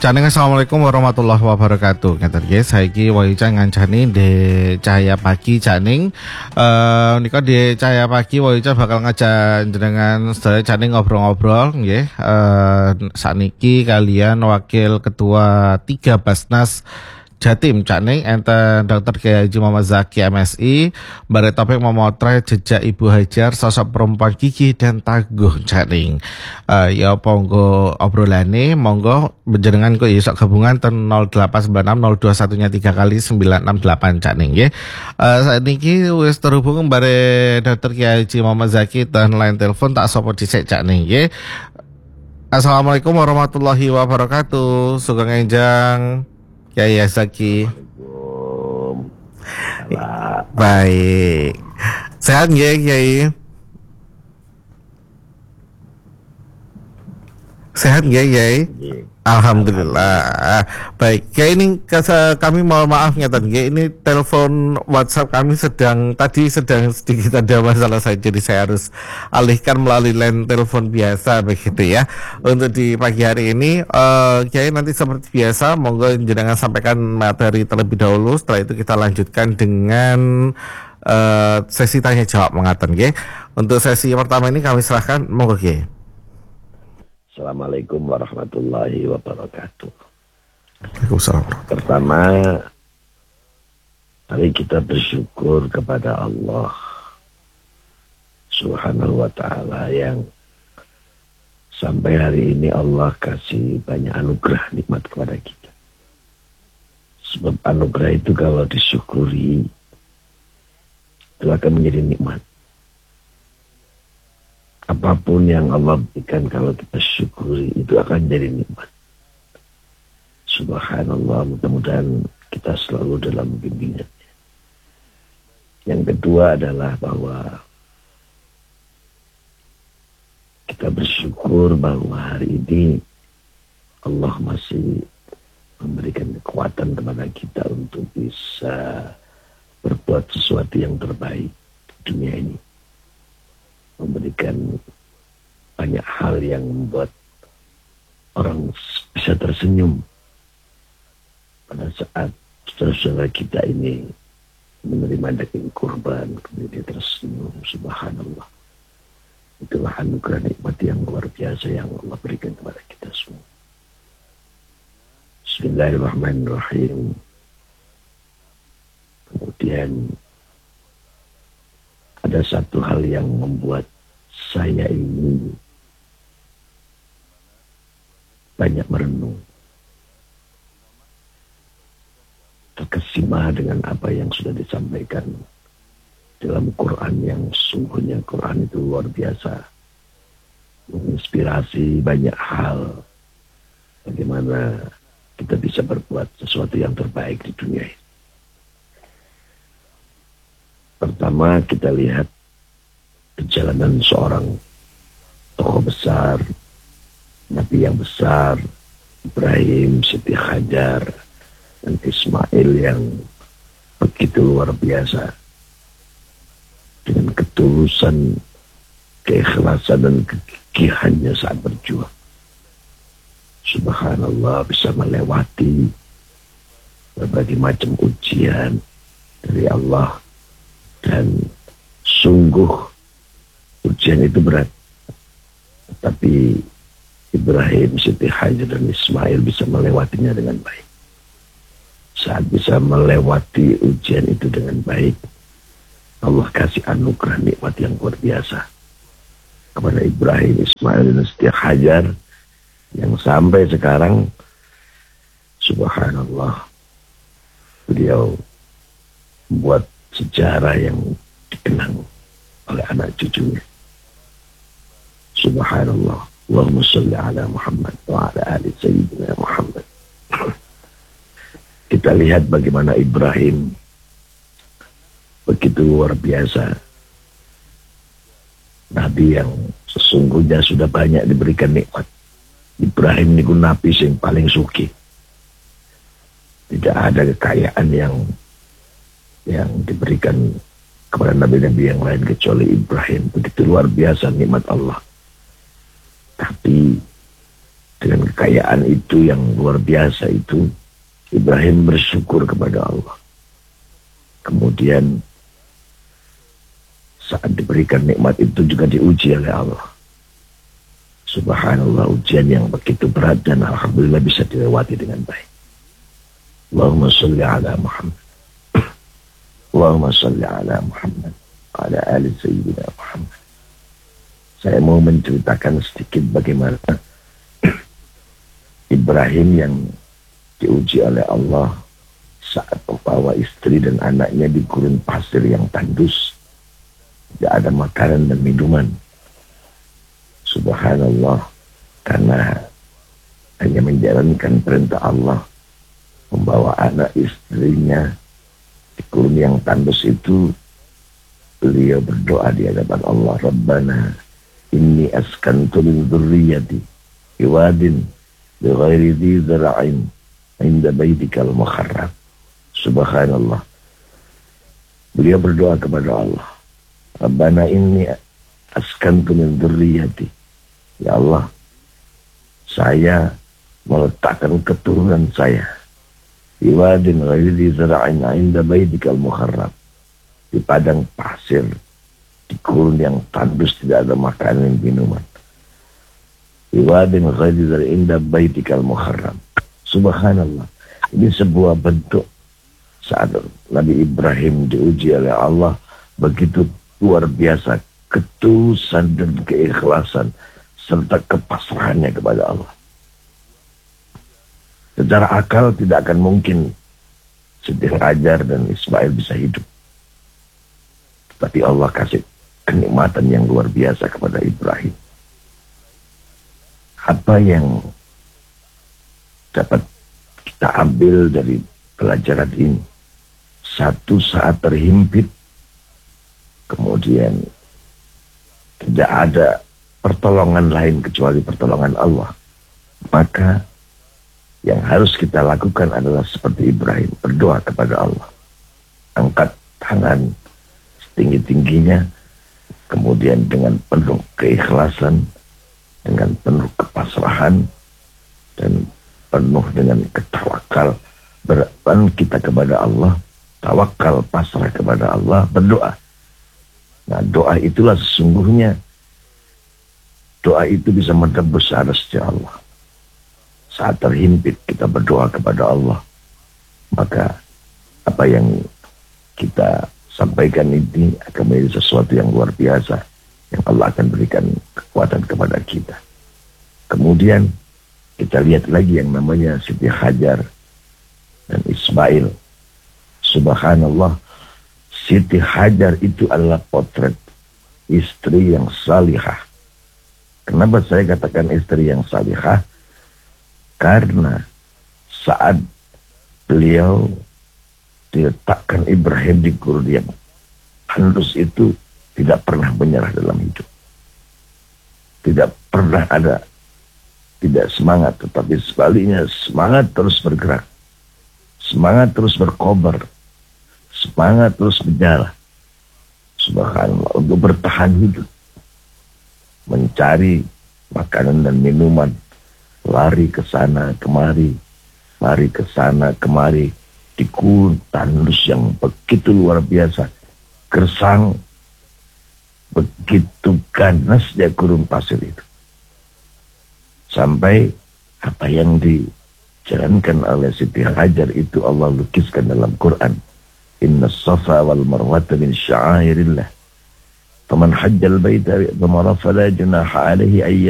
Caneng assalamualaikum warahmatullahi wabarakatuh. Ngeten nggih, saiki Wawica ngancani di Cahaya Pagi Caneng. Nika di Cahaya Pagi Wawica bakal ngajak jenengan sedaya Caneng ngobrol-ngobrol nggih. Sakniki kalian Wakil Ketua 3 Basnas Jatim Caneng enten Dr. Kiai Haji Muhammad Zaki MSI bare topik memotret jejak Ibu Hajar sosok perempuan gigih dan tangguh Caneng. Ya monggo obrolane monggo jenengan kok iso gabungan ten 0896 021-nya 3 kali 968 Caneng nggih. Saat niki wis terhubung bare Dr. Kiai Haji Muhammad Zaki ten line telepon tak sapa dhisik Caneng nggih. Assalamualaikum warahmatullahi wabarakatuh. Sugeng enjang Kiai Zaki. Baik. Sehat nggih Kiai? Sehat nggih Kiai? Alhamdulillah. Baik, Kiai ini kami mohon maaf ngeten nggih, ini telepon WhatsApp kami sedang sedikit ada masalah saja, jadi saya harus alihkan melalui line telepon biasa begitu ya. Untuk di pagi hari ini Kiai nanti seperti biasa monggo jenengan sampaikan materi terlebih dahulu, setelah itu kita lanjutkan dengan sesi tanya jawab mengaten nggih. Untuk sesi pertama ini kami serahkan monggo Kiai. Assalamualaikum warahmatullahi wabarakatuh. Waalaikumsalam. Pertama, mari kita bersyukur kepada Allah Subhanahu wa ta'ala yang sampai hari ini Allah kasih banyak anugerah nikmat kepada kita. Sebab anugerah itu kalau disyukuri itu akan menjadi nikmat. Apapun yang Allah berikan kalau kita syukuri itu akan jadi nikmat. Subhanallah, mudah-mudahan kita selalu dalam bimbingannya. Yang kedua adalah bahwa kita bersyukur bahwa hari ini Allah masih memberikan kekuatan kepada kita untuk bisa berbuat sesuatu yang terbaik di dunia ini. Memberikan banyak hal yang membuat orang bisa tersenyum pada saat saudara-saudara kita ini menerima daging kurban, kemudian dia tersenyum. Subhanallah, itulah anugerah nikmat yang luar biasa yang Allah berikan kepada kita semua. Bismillahirrahmanirrahim. Kemudian ada satu hal yang membuat saya ini banyak merenung, terkesima dengan apa yang sudah disampaikan dalam Quran yang sungguhnya Quran itu luar biasa, menginspirasi banyak hal bagaimana kita bisa berbuat sesuatu yang terbaik di dunia ini. Pertama kita lihat perjalanan seorang tokoh besar, Nabi yang besar, Ibrahim, Siti Hajar, dan Ismail yang begitu luar biasa. Dengan ketulusan, keikhlasan, dan kegigihannya saat berjuang. Subhanallah, bisa melewati berbagai macam ujian dari Allah. Dan sungguh ujian itu berat. Tapi Ibrahim, Siti Hajar, dan Ismail bisa melewatinya dengan baik. Saat bisa melewati ujian itu dengan baik, Allah kasih anugerah nikmat yang luar biasa kepada Ibrahim, Ismail, dan Siti Hajar yang sampai sekarang subhanallah beliau membuat sejarah yang dikenang oleh anak cucunya. Subhanallah. Allahumma salli ala Muhammad wa ala ali Sayyidina Muhammad. Kita lihat bagaimana Ibrahim begitu luar biasa. Nabi yang sesungguhnya sudah banyak diberikan nikmat. Ibrahim niku nabi yang paling sugih. Tidak ada kekayaan yang diberikan kepada nabi-nabi yang lain kecuali Ibrahim. Begitu luar biasa nikmat Allah. Tapi dengan kekayaan itu yang luar biasa itu, Ibrahim bersyukur kepada Allah. Kemudian saat diberikan nikmat itu juga diuji oleh Allah. Subhanallah, ujian yang begitu berat dan alhamdulillah bisa dilewati dengan baik. Allahumma salli ala Muhammad. Allahumma salli ala Muhammad. Ala ali Sayyidina Muhammad. Saya mau menceritakan sedikit bagaimana Ibrahim yang diuji oleh Allah saat membawa istri dan anaknya di gurun pasir yang tandus. Tidak ada makanan dan minuman. Subhanallah, karena hanya menjalankan perintah Allah, membawa anak istrinya di gurun yang tandus itu, beliau berdoa di hadapan Allah, Rabbana inni askantu min dzurriyyati biwadin bighairi dzi zar'in 'inda baitikal muharram. Subhanallah. Beliau berdoa kepada Allah, Rabbana inni askantu min dzurriyyati. Ya Allah, saya meletakkan keturunan saya di wadin ghairi dzi zar'in 'inda baitikal muharram, di padang pasir, di gurun yang tandus, tidak ada makanan dan minuman. Di wadin ghairi dzi zar'in 'inda baitikal muharram. Subhanallah. Ini sebuah bentuk saat Nabi Ibrahim diuji oleh Allah, begitu luar biasa ketulusan dan keikhlasan serta kepasrahannya kepada Allah. Secara akal tidak akan mungkin Siti Hajar dan Ismail bisa hidup. Tapi Allah kasih kenikmatan yang luar biasa kepada Ibrahim. Apa yang dapat kita ambil dari pelajaran ini? Satu saat terhimpit, kemudian tidak ada pertolongan lain kecuali pertolongan Allah. Maka yang harus kita lakukan adalah seperti Ibrahim, berdoa kepada Allah. Angkat tangan setinggi-tingginya, kemudian dengan penuh keikhlasan, dengan penuh kepasrahan, dan penuh dengan ketawakal, berpan kita kepada Allah, tawakal, pasrah kepada Allah, berdoa. Nah, doa itulah sesungguhnya, doa itu bisa menebus arsy Allah. Saat terhimpit kita berdoa kepada Allah, maka apa yang kita sampaikan ini akan menjadi sesuatu yang luar biasa, yang Allah akan berikan kekuatan kepada kita. Kemudian kita lihat lagi yang namanya Siti Hajar dan Ismail. Subhanallah, Siti Hajar itu adalah potret istri yang salihah. Kenapa saya katakan istri yang salihah? Karena saat beliau diletakkan Ibrahim di gurun yang tandus itu, tidak pernah menyerah dalam hidup. Tidak pernah ada tidak semangat, tetapi sebaliknya semangat terus bergerak. Semangat terus berkobar. Semangat terus berjalan. Subhanallah, untuk bertahan hidup. Mencari makanan dan minuman. Lari ke sana kemari. Lari ke sana kemari. Di gurun tandus yang begitu luar biasa. Gersang. Begitu ganasnya gurun pasir itu. Sampai apa yang dijalankan oleh Siti Hajar itu Allah lukiskan dalam Quran. Inna safa wal marwata min sya'airillah. Faman hajjal baita wa marafala junaha alaihi